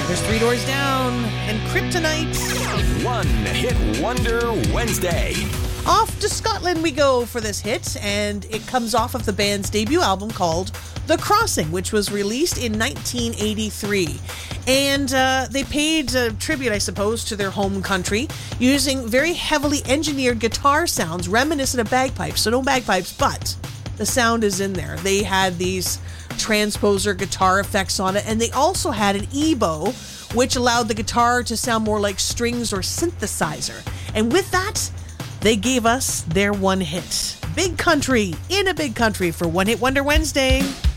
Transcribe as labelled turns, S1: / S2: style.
S1: There's Three Doors Down and Kryptonite.
S2: One Hit Wonder Wednesday.
S1: Off to Scotland we go for this hit, and it comes off of the band's debut album called The Crossing, which was released in 1983. And they paid tribute, I suppose, to their home country using very heavily engineered guitar sounds reminiscent of bagpipes. So no bagpipes, but the sound is in there. They had these transposer guitar effects on it, and they also had an EBow, which allowed the guitar to sound more like strings or synthesizer. And with that, they gave us their one hit. Big Country in a Big Country for One Hit Wonder Wednesday.